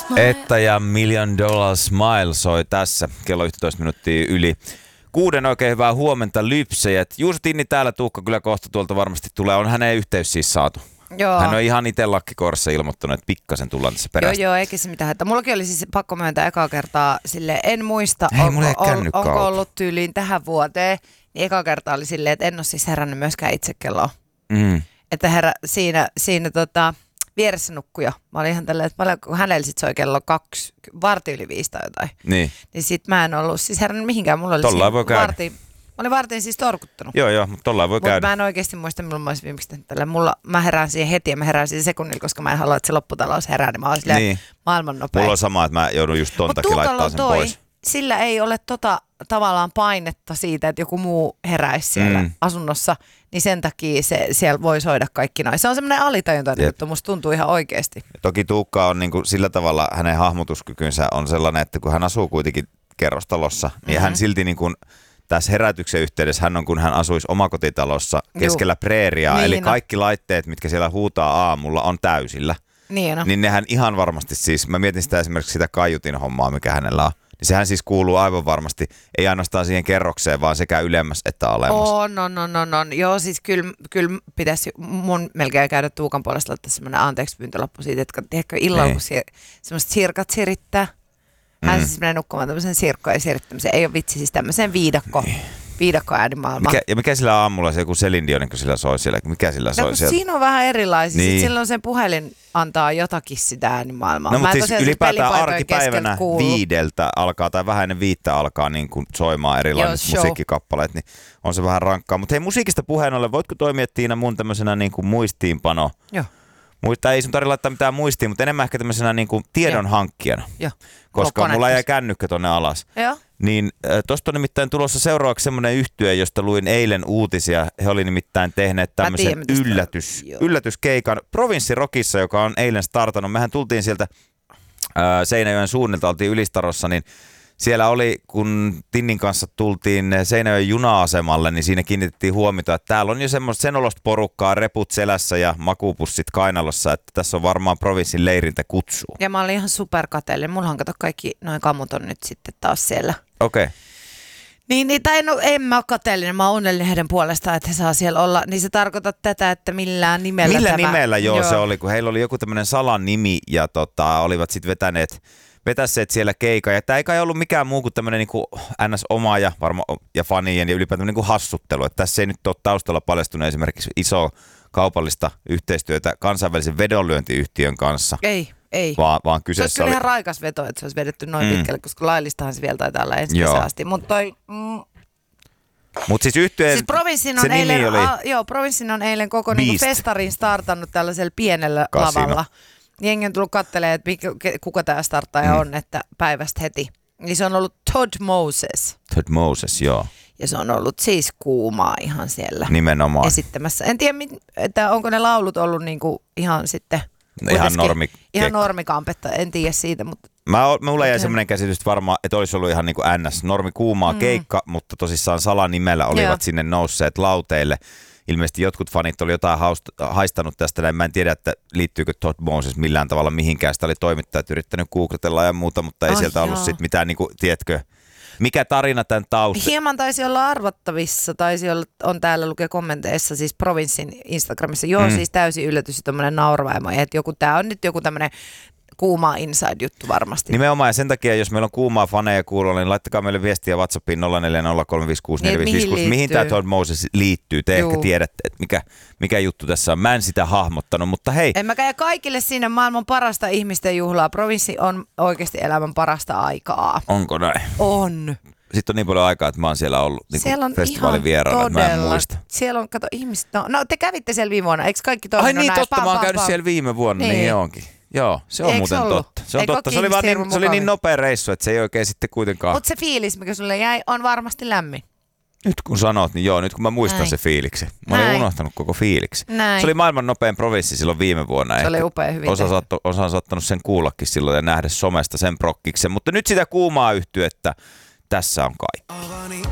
Etta ja $1 Million Smile soi tässä. Kello 11 minuuttia yli 6. Oikein hyvää huomenta lypsejät. Juuso Tinni täällä, Tuukka kyllä kohta tuolta varmasti tulee. On hänen yhteys siis saatu. Joo. Hän on ihan itse lakkikorissa ilmoittanut, että pikkasen tullaan tässä perästä. Joo, eikä se mitään. Mullakin oli siis pakko myöntää ekaa kertaa silleen, en muista, onko ollut tyyliin tähän vuoteen. Niin eka kertaa oli silleen, että en ole siis herännyt myöskään itse kelloa. Että siinä vieressä nukkuja. Mä olin ihan tälleen, että paljonko hänellä sit soi kello 2, varti yli 5 tai jotain. Niin sit mä en ollut siis herännyt mihinkään. Mulla oli tollain voi käydä. Mä olin vartiin siis torkuttanut. Joo, mutta tollain voi käydä. Mä en oikeasti muista, milloin mä olisin viimeksi tehnyt tällä. Mä herään siihen heti ja mä herään siihen sekunnilla, koska mä en halua, että se lopputalous herää. Niin mä oon silleen maailman nopea. Mulla on sama, että mä joudun just ton takia laittaa sen pois. Sillä ei ole tavallaan painetta siitä, että joku muu heräisi siellä asunnossa, niin sen takia siellä voi soida kaikki noin. Se on semmoinen alitajuntainen juttu, musta tuntuu ihan oikeasti. Ja toki Tuukka on niinku sillä tavalla, hänen hahmotuskykynsä on sellainen, että kun hän asuu kuitenkin kerrostalossa, niin hän silti niinku tässä herätyksen yhteydessä hän on, kun hän asuisi omakotitalossa keskellä preeriaa, eli kaikki laitteet, mitkä siellä huutaa aamulla, on täysillä. Niin nehän ihan varmasti siis, mä mietin sitä esimerkiksi sitä kaiutin hommaa, mikä hänellä on. Niin sehän siis kuuluu aivan varmasti, ei ainoastaan siihen kerrokseen, vaan sekä ylemmäs että alemmas. On. Joo, siis kyllä pitäisi mun melkein käydä Tuukan puolesta laittaa semmoinen anteeksipyyntölappu siitä, että tiedätkö illalla, kun semmoiset sirkat sirittää. Hän siis menee nukkumaan tämmöisen sirkkojen sirittämiseen. Ei ole vitsi, siis tämmöiseen viidakkoäänimaailmaan. Mikä sillä aamulla se joku Celine Dion, kun sillä soi siellä? Mikä sillä soi siellä? Siinä on vähän erilaisia. Niin. Silloin sen puhelin antaa jotakin sitä äänimaailmaa. No, mutta siis ylipäätään arkipäivänä 5 alkaa tai vähän ennen 5 alkaa niin kuin soimaan erilaiset musiikkikappaleet, niin on se vähän rankkaa. Mutta hei, musiikista puheen ollen, voitko toimia Tiina mun tämmöisenä niin kuin muistiinpano? Joo. Ei sun tarvitse laittaa mitään muistiin, mutta enemmän ehkä tämmöisenä niin kuin tiedon hankkijana. Koska mulla jäi kännykkä tonne alas. Joo. Niin tosta on nimittäin tulossa seuraavaksi semmoinen yhtye, josta luin eilen uutisia. He oli nimittäin tehneet tämmöisen yllätyskeikan Provinssirokissa, joka on eilen startannut. Mehän tultiin sieltä Seinäjoen suunnilta, oltiin Ylistarossa, niin siellä oli, kun Tinnin kanssa tultiin Seinäjoen juna-asemalle, niin siinä kiinnitettiin huomiota, että täällä on jo semmoista sen olosta porukkaa, reput selässä ja makupussit kainalossa, että tässä on varmaan provinssin leiriltä kutsua. Ja mä olin ihan superkateellinen. Mullahan kato kaikki noin kamut on nyt sitten taas siellä. Okei. En mä ole kateellinen, mä oon onnellinen heidän puolestaan, että he saa siellä olla. Niin se tarkoittaa tätä, että millään nimellä se oli, kun heillä oli joku tämmöinen salanimi ja olivat sitten vetässeet siellä keika. Ja tämä ei kai ollut mikään muu kuin tämmöinen niin NS-oma ja fanien ja ylipäätään niin kuin hassuttelu. Että tässä ei nyt ole taustalla paljastunut esimerkiksi iso kaupallista yhteistyötä kansainvälisen vedonlyöntiyhtiön kanssa. Ei. Vaan kyseessä se olisi kyllä ihan raikas veto, että se olisi vedetty noin pitkälle, koska laillistahan se vielä taitaa olla ensi kesästi. Mutta siis yhtyeen siis Provinssin on eilen koko niin festarin startannut tällaisella pienellä lavalla. Jengi on tullut katselemaan, että kuka tämä starttaja on, että päivästä heti. Niin se on ollut Todd Moses. Todd Moses, joo. Ja se on ollut siis kuumaa ihan siellä nimenomaan esittämässä. En tiedä, että onko ne laulut ollut niinku ihan sitten ihan normikampetta, en tiedä siitä. Mutta mulla jäi semmoinen käsitys, että varmaan, että olisi ollut ihan niin kuin NS-normi kuumaa keikka, mutta tosissaan salanimellä olivat sinne nousseet lauteille. Ilmeisesti jotkut fanit oli jotain haistanut tästä, mä en tiedä, että liittyykö Todd Moses millään tavalla mihinkään. Sitä oli toimittajat yrittänyt googletella ja muuta, mutta ei sieltä ollut sitten mitään, niin kuin, tiedätkö, mikä tarina tämän tausta. Hieman taisi olla arvattavissa, on täällä lukee kommenteissa siis Provinssin Instagramissa, siis täysin yllätys ja tommoinen nauravaimo, että tää on nyt joku tämmöinen kuuma inside-juttu varmasti. Nimenomaan, ja sen takia, jos meillä on kuumaa faneja kuulolla, niin laittakaa meille viestiä WhatsAppiin 0403564556. Mihin tämä Todd Moses liittyy? Te ehkä tiedätte, että mikä juttu tässä on. Mä en sitä hahmottanut, mutta hei. En mä käy kaikille sinne maailman parasta ihmisten juhlaa. Provinssi on oikeasti elämän parasta aikaa. Onko näin? On. Sitten on niin paljon aikaa, että mä oon siellä ollut niin festivaalin vieraana, että mä en muista. Siellä on, kato, ihmiset, no te kävitte siellä viime vuonna, eikö kaikki toiminut näin? Ai niin, totta, mä oon käynyt siellä viime vuonna, niin onkin. Joo, se on muuten totta. Se on totta. Se oli niin nopea reissu, että se ei oikein sitten kuitenkaan. Mutta se fiilis, mikä sulle jäi, on varmasti lämmin. Nyt kun sanot, niin joo, nyt kun mä muistan se fiiliksi. Mä olin unohtanut koko fiiliksi. Näin. Se oli maailman nopein provinssi silloin viime vuonna. Se oli upea hyvin. Osa on saattanut sen kuullakin silloin ja nähdä somesta sen prokkiksen. Mutta nyt sitä kuumaa yhtyettä, tässä on kaikki.